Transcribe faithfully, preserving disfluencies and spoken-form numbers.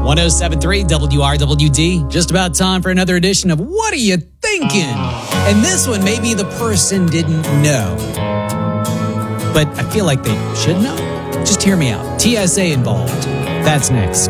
one oh seven point three W R W D. Just about time for another edition of What Are You Thinking? And this one, maybe the person didn't know, but I feel like they should know. Just hear me out. T S A involved. That's next.